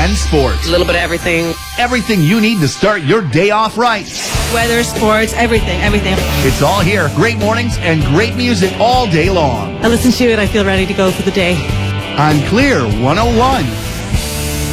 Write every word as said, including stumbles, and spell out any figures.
and sports. A little bit of everything. Everything you need to start your day off right. Weather, sports, everything, everything. It's all here. Great mornings and great music all day long. I listen to it, I feel ready to go for the day. On Clear one oh one.